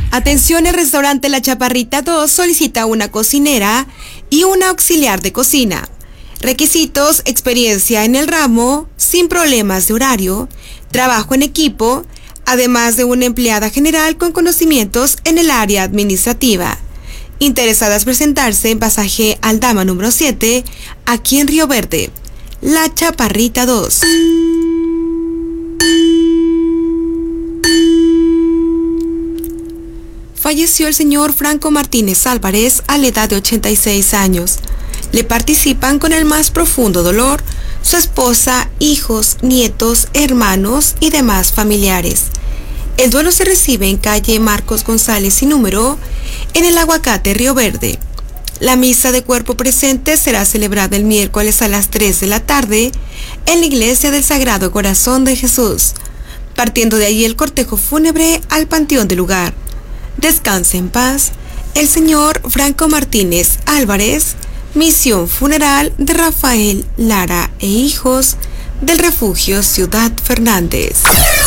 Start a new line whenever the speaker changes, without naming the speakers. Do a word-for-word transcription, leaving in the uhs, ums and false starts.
Atención, el restaurante La Chaparrita dos solicita una cocinera y una auxiliar de cocina. Requisitos: experiencia en el ramo, sin problemas de horario, trabajo en equipo, además de una empleada general con conocimientos en el área administrativa. Interesadas presentarse en pasaje Aldama número siete, aquí en Río Verde. La Chaparrita dos. Falleció el señor Franco Martínez Álvarez a la edad de ochenta y seis años. Le participan con el más profundo dolor su esposa, hijos, nietos, hermanos y demás familiares. El duelo se recibe en calle Marcos González sin número, en el Aguacate, Río Verde. La misa de cuerpo presente será celebrada el miércoles a las tres de la tarde en la iglesia del Sagrado Corazón de Jesús, partiendo de allí el cortejo fúnebre al panteón del lugar. Descanse en paz el señor Franco Martínez Álvarez. Misión funeral de Rafael Lara e hijos del refugio Ciudad Fernández.